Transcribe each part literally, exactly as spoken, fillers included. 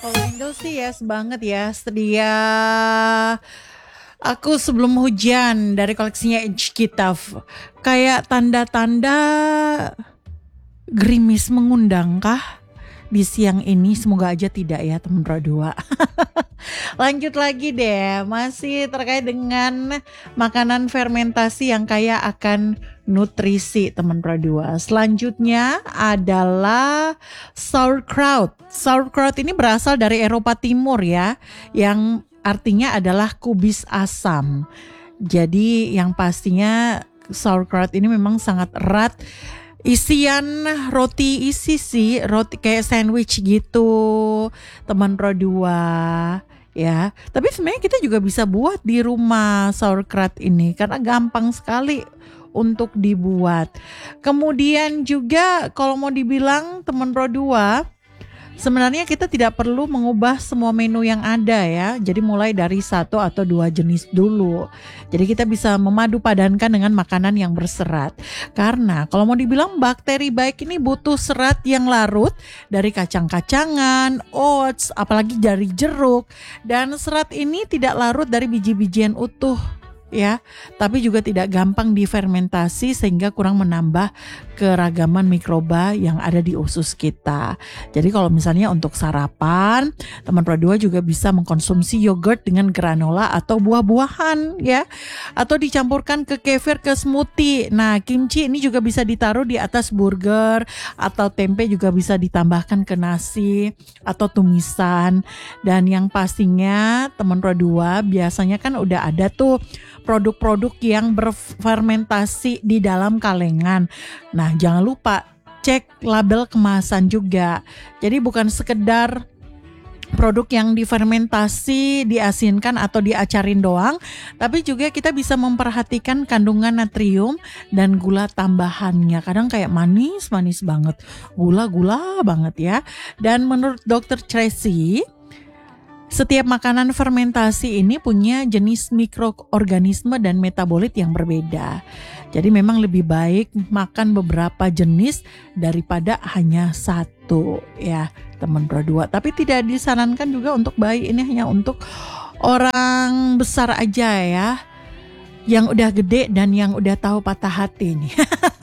Kalau Angel sih yes banget ya, sedia aku sebelum hujan dari koleksinya H Kittaf. Kayak tanda-tanda gerimis mengundangkah di siang ini? Semoga aja tidak ya teman dua. Lanjut lagi deh, masih terkait dengan makanan fermentasi yang kaya akan nutrisi teman dua. Selanjutnya adalah sauerkraut. Sauerkraut ini berasal dari Eropa Timur ya, yang artinya adalah kubis asam. Jadi yang pastinya sauerkraut ini memang sangat erat. Isian roti isi sih, roti kayak sandwich gitu, teman pro dua ya. Tapi sebenarnya kita juga bisa buat di rumah sauerkraut ini karena gampang sekali untuk dibuat. Kemudian juga kalau mau dibilang teman pro dua, sebenarnya kita tidak perlu mengubah semua menu yang ada ya. Jadi mulai dari satu atau dua jenis dulu. Jadi kita bisa memadu padankan dengan makanan yang berserat. Karena kalau mau dibilang bakteri baik ini butuh serat yang larut dari kacang-kacangan, oats, apalagi dari jeruk. Dan serat ini tidak larut dari biji-bijian utuh ya, tapi juga tidak gampang difermentasi sehingga kurang menambah keragaman mikroba yang ada di usus kita. Jadi kalau misalnya untuk sarapan, teman pro dua juga bisa mengkonsumsi yogurt dengan granola atau buah-buahan ya, atau dicampurkan ke kefir, ke smoothie. Nah, kimchi ini juga bisa ditaruh di atas burger atau tempe, juga bisa ditambahkan ke nasi atau tumisan. Dan yang pastinya teman pro dua biasanya kan udah ada tuh produk-produk yang berfermentasi di dalam kalengan. Nah, jangan lupa cek label kemasan juga. Jadi bukan sekedar produk yang difermentasi, diasinkan atau diacarin doang, tapi juga kita bisa memperhatikan kandungan natrium dan gula tambahannya. Kadang kayak manis-manis banget, gula-gula banget ya. Dan menurut dokter Tracy, setiap makanan fermentasi ini punya jenis mikroorganisme dan metabolit yang berbeda. Jadi memang lebih baik makan beberapa jenis daripada hanya satu ya teman pro dua. Tapi tidak disarankan juga untuk bayi, ini hanya untuk orang besar aja ya. Yang udah gede dan yang udah tahu patah hati nih.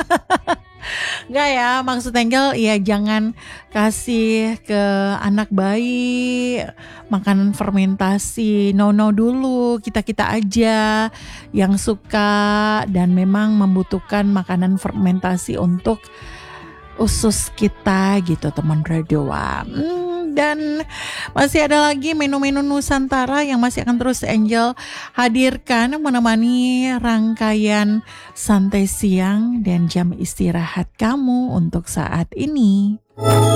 Enggak ya, maksud Angel ya jangan kasih ke anak bayi makanan fermentasi, no-no dulu, kita-kita aja yang suka dan memang membutuhkan makanan fermentasi untuk usus kita gitu teman radio. Hmm, dan masih ada lagi menu-menu Nusantara yang masih akan terus Angel hadirkan menemani rangkaian santai siang dan jam istirahat kamu untuk saat ini.